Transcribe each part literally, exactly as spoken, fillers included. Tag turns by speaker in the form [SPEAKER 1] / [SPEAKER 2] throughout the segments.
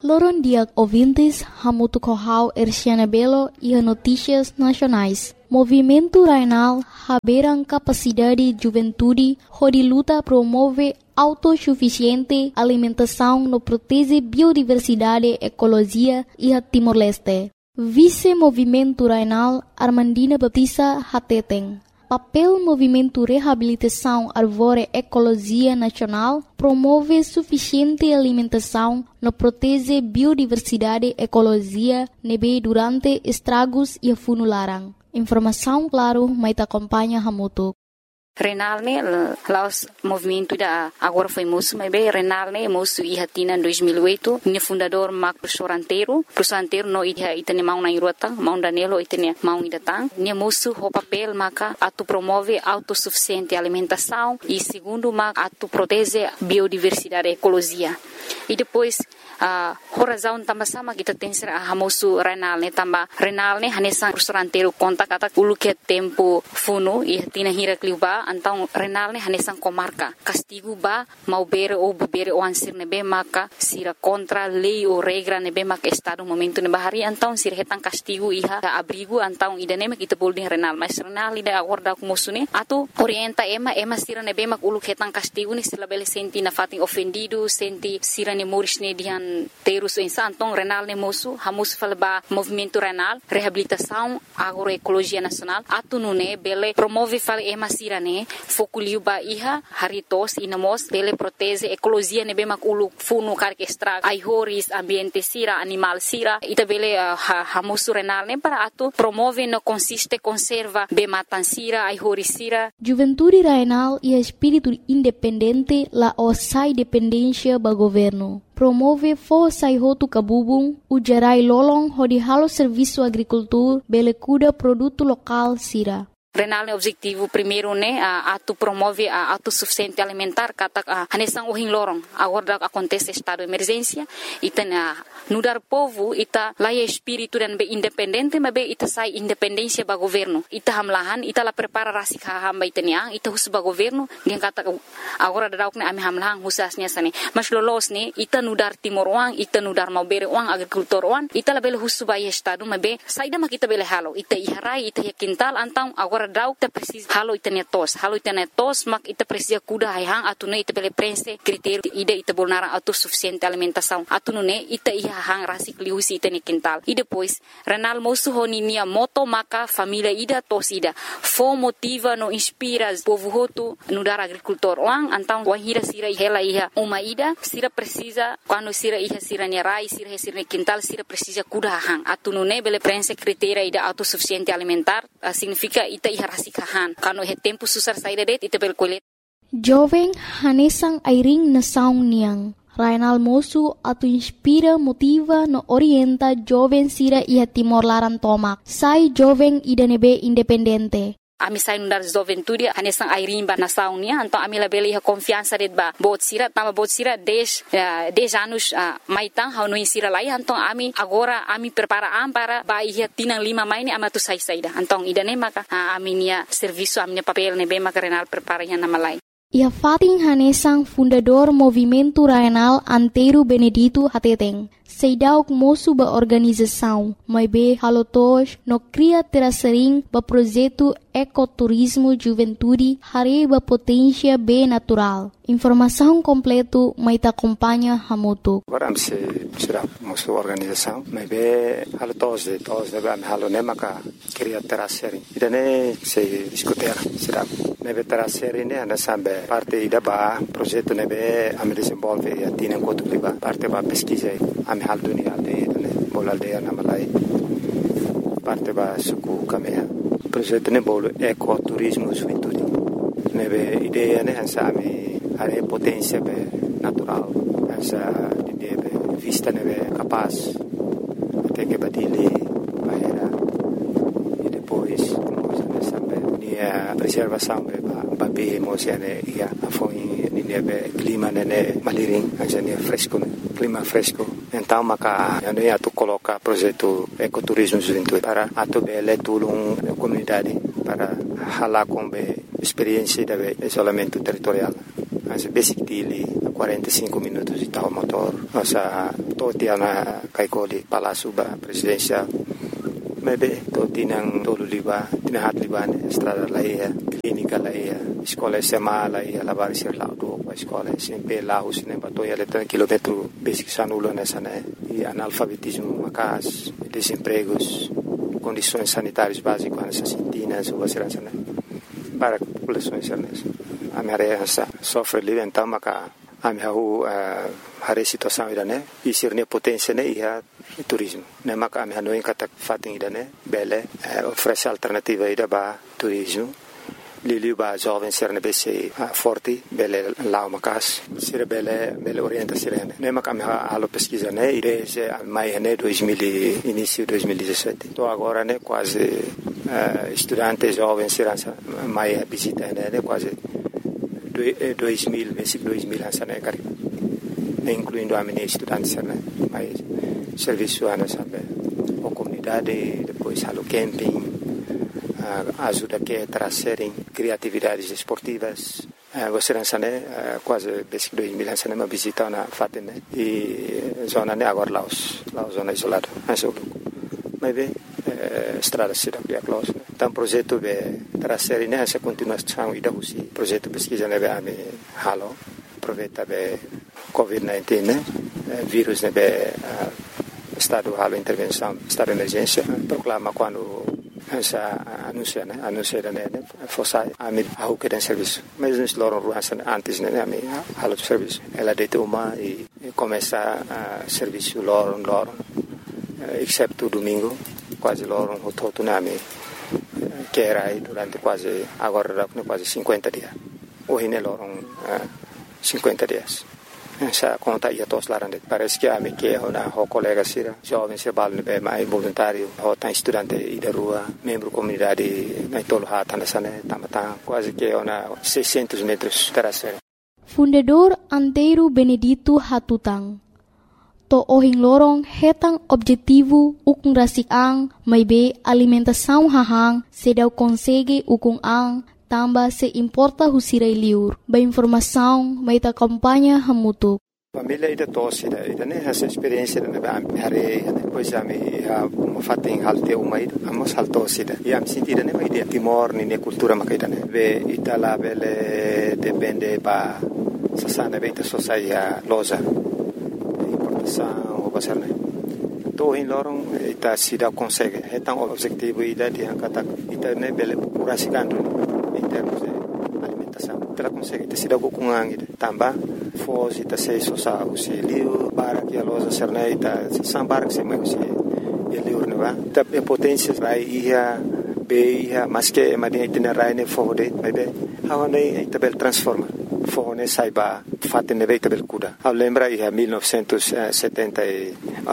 [SPEAKER 1] Loron dia ouvintes, Hamutu Kohau Erciana Belo e a Notícias Nacionais. Movimento Rainal haberam capacidade de juventude, onde luta promove autossuficiente alimentação no protege biodiversidade, ecologia e a Timor-Leste. Vice-Movimento Rainal Armandina Baptista Hateten. Papel Movimento Reabilitação Arvore Ecologia Nacional promove suficiente alimentação no protege biodiversidade, ecologia, nebe durante estragos e funularam. Informação, claro, mas acompanha Hamutu.
[SPEAKER 2] Renal ne laos movimento da agora foi moço, mas bem Renal ne moço e hatina em dois mil e oito, ne fundador Marco Professor Anteiro, Professor Anteiro no ia itane mau na irota, mau Danilo itane mau idatang, ne moço o papel maca atu promove autossuficiente alimentação e segundo maca atu protege biodiversidade, ecologia. E depois a uh, razão também sama kita tem ser a moço Renal ne também Renal ne hanesan Professor Anteiro conta kata ulu que tempo funo e hatina hira kliuba então Renal ne hanesan comarca castigo ba mau bere ou bebere o ansir nebe maka sira contra lei ou regra nebe maka estado momento ne bahari então sira hetan castigo iha abrigo então idane mak kita boleh Renal mas Renal ida acorda com moço ne atu orienta ema ema sira nebe mak ulu hetan castigo ni sila bele senti na fatin ofendido senti sira ne moris ne dihan terus insan então Renal ne moço hamus falba movimento Renal reabilitação agroecologia nacional atu nune bele promove fal ema sira ne fokuliu ba iha haritos inamos bele protege ecologia ne bemak ulu funu karke extra ai horis ambiente sira animal sira ita bele uh, hamusu Renal ne para atu promove no consiste conserva be matan sira ai horis sira.
[SPEAKER 1] Juventude Rainal e espírito independente la osai dependência ba governo. Promove força e roto cabubung, o gerai lolong hodi halo serviço agricultura bele cuda produto local sira.
[SPEAKER 2] Renal ne objetivo primeiro ne a atu promove a autossuficiente alimentar kata hanesan ohin lorong agora acontece estado de emergência ita na nudar povo ita laia espírito dan be independente mas be ita sai independência ba governo ita hamlahan ita la prepara rasik hamba ita nia ita hus ba governo gen kata agora dadauk ne ami hamlahan husasnya sane mas lolos ne ita nudar timor wang ita nudar mau bere wang agricultor wang ita la bele hus ba estado mas be saida mak ita bele halo ita iharai ita quintal antang agora dau ita precisa halo ita netos halo ita netos mak ita precisa kuda hang atune ita bele prense critério ida ita bolnara autossuficiente alimentação atune ita iha hang rasik liusi ita ne quintal e depois Renal moço honinia moto maka família ida tos ida fo motiva no inspira povo hoto no dar agricultor wang antang wahira sira hela iha uma ida sira precisa quando sira iha sira ne rai sira sira ne quintal sira precisa kuda hang atune bele prense critério ida autossuficiente alimentar uh, significa ita iha rasikahan kano he tempo susar saída det ita bel kolet
[SPEAKER 1] jovem hanesang airing na saung niang Rainal moço atu inspira motiva no orienta jovem sira iha Timor Laran tomak sai jovem ida nebe independente.
[SPEAKER 2] Ami sai nundar juventude hanesang airimba na saunia então ami la bele confiança det ba bot sira tama bot sira dez dez anos uh, maitang hau no insira lai então ami agora ami prepara am para ba ia tinang lima maini amatu sai saida então idane maka uh, ami nia serviço ami papel ne be maka Renal prepara ya na malai.
[SPEAKER 1] Ia fating hanesang fundador Movimento Rainal Anteiro Benedito Hateteng. Seidauk moço ba organização, mas be halotos no cria terasering ba projeto ecoturismo juventude hare ba potência be natural. Informação completo mai ta acompanha Hamutu.
[SPEAKER 3] Agora am se será moço organização, mas be halotos de tos de ba halo ne maka cria terasering. Idane se discutir será ne be terasering ne ana sambe parte ida ba projeto ne be am desenvolve e atina quanto ba parte ba pesquisa am hal dunia aldeia ne bol aldeia na malai parte ba suku kamea projeto ne bol ecoturismo juventude ne be ideia ne hansa ami are potência be natural hansa ideia be vista ne be capaz até que badile bahera e depois nós sabe nia preservação be ba be mosiane ia foi ne be clima ne maliring hansa ne fresco clima fresco. Então, maka ano ia tu coloca projeto ecoturismo juventude para atu bele tulung comunidade para hala com be experiência de isolamento territorial. Mas basic dele quarenta e cinco minutos de tal motor. Nossa, todo dia na Kaikoli, Palácio Presidencial. Maybe todo tinang tolo liba, tinahat liba ne, estrada laia, clínica laia, escola S M A laia, lavar ser lá do a escola S M P lá, os nem bato ia letar quilômetro basic sanulo nessa né, e analfabetismo macas, desempregos, condições sanitárias básicas nessas cintinas ou assim né, para populações nessa. A minha área sofre livre então maca a minha a a situação ida né, e ser ne potência né e a turismo. Ne maka a minha não encata fating ida né, bele oferece alternativa ida ba turismo. Liliu ba jovem ser ne bese forte bele lá macas ser bele bele orienta ser ne maka a minha alo pesquisa né e desde mai né dois mil início dois mil e dezessete. Tô agora né quase uh, estudante jovem ser mai visita né quase dois mil, mês dois mil essa né cara, incluindo a minha estudante né, mas serviço ana sabe, a comunidade depois halo camping, uh, ajuda que trazerem criatividades esportivas, uh, você não né, uh, quase basic dois mil essa né, uma visita na fatem né, e zona né agora Laos, Laos zona isolada, essa mas bem estrada cidade é close. Então projeto de trazer nessa continuação e da usi projeto pesquisa nebe a me halo aproveita be covid dezenove né vírus nebe estado halo intervenção estado de emergência proclama quando essa anuncia né anuncia né força a me a o que tem serviço mas nos loram ruança antes né a me halo de serviço ela deita uma e começa a serviço loram loram exceto domingo quase loram o todo nome que era aí durante quase agora quase cinquenta dias hoje ne loram uh, cinquenta dias essa conta ia todos lá parece que a me que uma o colega sira jovem se bal ne mais voluntário o tá estudante e da rua membro comunidade na tolo hata nessa né tamata quase que uma seiscentos metros terceira.
[SPEAKER 1] Fundador Antero Benedito Hatutang to ohing lorong hetang objetivo ukung rasik ang may be alimentação hahang sedau consegue ukung ang tamba se importa husiray liur ba informação may ta kampanya hamutuk.
[SPEAKER 3] Família ida tosse ida ida né essa experiência da minha hare depois a me a fatem halte uma ida amos haltosse ida e am sentida né ida Timor ni ne cultura makaida né ve itala bele depende ba sasana beta sosaia loza o pasar né to em lorong ita sida consegue é tão objetivo ida de kata ita né bele curasicando em termos de alimentação ela consegue ita sida com ang tamba foz ita sei sosa o se liu para que a loja ser né ita sambar que se mais se ele urna ita potência vai ia be ia mas que madinha itinerário né fode bebe how né ita bel transforma fone saiba fatte ne veita bel cuda. A lembra ia millenovecentosetenta e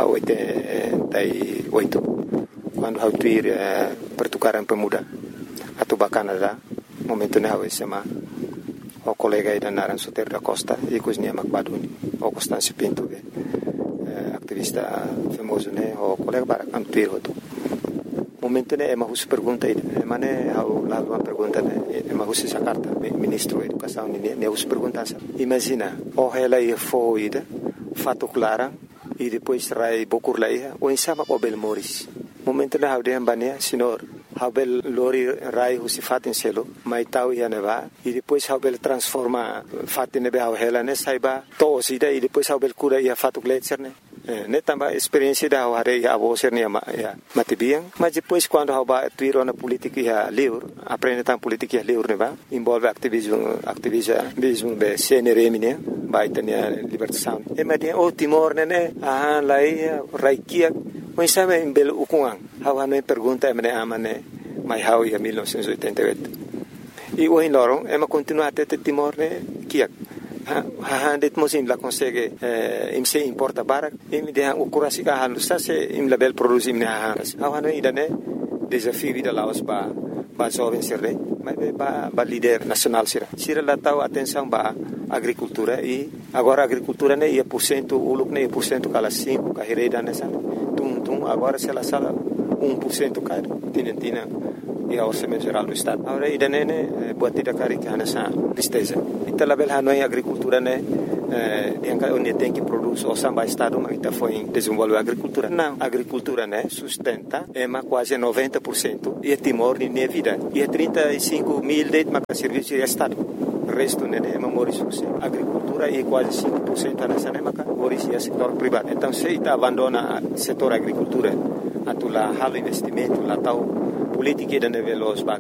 [SPEAKER 3] oitenta quando hau tuir eh, pertukaran pemuda atau Canada momento ne hau sema o colega ida naran Soter da Costa e cozinha Macbaduni o Constâncio Pinto eh, activista famoso ne o colega para am tuir hoto momento ne ema hus pergunta ida ema ne hau lá uma pergunta ne ema hus essa carta ministro da educação ne ne hus pergunta imagina o ela ia foi ida fato clara e depois rai bokur laia o insama o bel moris momento ne hau de ambania senhor hau bel lori rai hus fatin selo mai tau ia neva e depois hau bel transforma fatin ne hau ela ne saiba to sida e depois hau bel cura ia fato gletser ne ne tamba experiência da hare ya aboser ne ya matibiang mas depois quando haba tuiro na política ya liur aprende tam política ya liur ne ba envolve ativismo ativismo be C N R M ne ba itania libertação e madia o Timor ne ah lai raikia o sabe em belo ukuang hawa ne pergunta me amane mai hau ya mil novecentos e oitenta e oito e o em lorong ema continua até Timor ne kiak ha det mosim la consegue eh, im se importa barak im de o kurasi ka halu sa se im la bel produzim ne ha ha no idane desafio vida laos ba ba jovem serre mas ba ba líder nacional sira sira la tau atenção ba agricultura e agora agricultura ne ia por cento uluk ne por cento kala cinco ka hereda nessa tum tum agora se la sala um por cento ka tinentina e ao orçamento geral do estado agora idane ne buat tidak kari kana sa tristeza ita label hanoi agricultura ne yang onde tem que produzir o samba estado mas está foi desenvolver a agricultura. Não, a agricultura né sustenta é mais quase noventa por cento e é Timor de minha vida e é trinta e cinco mil de mas serviço de estado. O resto né é memória a agricultura é quase cinco por cento nessa né mas memória é setor privado. Então se está abandona o setor agricultura, a tu lá halo investimento lá tal política de nível os